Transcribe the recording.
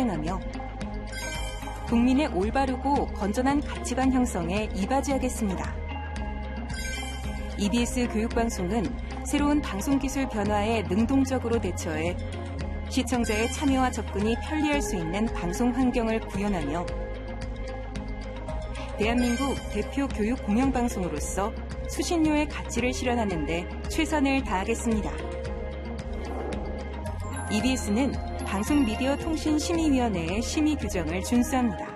수행하며 국민의 올바르고 건전한 가치관 형성에 이바지하겠습니다. EBS 교육방송은 새로운 방송기술 변화에 능동적으로 대처해 시청자의 참여와 접근이 편리할 수 있는 방송 환경을 구현하며 대한민국 대표 교육 공영방송으로서 수신료의 가치를 실현하는 데 최선을 다하겠습니다. EBS는 방송미디어통신심의위원회의 심의 규정을 준수합니다.